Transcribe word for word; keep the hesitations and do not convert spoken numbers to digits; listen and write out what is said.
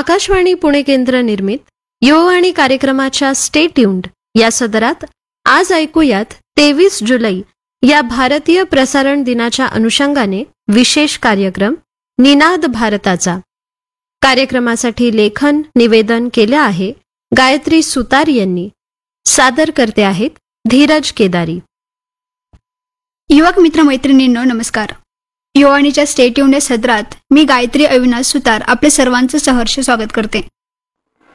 आकाशवाणी पुणे केंद्र निर्मित युववाणी कार्यक्रमाच्या स्टे ट्यून्ड या सदरात आज ऐकूयात तेवीस जुलै या भारतीय प्रसारण दिनाच्या अनुषंगाने विशेष कार्यक्रम निनाद भारताचा. कार्यक्रमासाठी लेखन निवेदन केले आहे गायत्री सुतार यांनी. सादर करते आहेत धीरज केदारी. युवक मित्र मैत्रिणींनो नमस्कार. युवाणीच्या स्टे ट्यून्ड या सदरात मी गायत्री अविनाश सुतार आपले सर्वांचं सहर्ष स्वागत करते.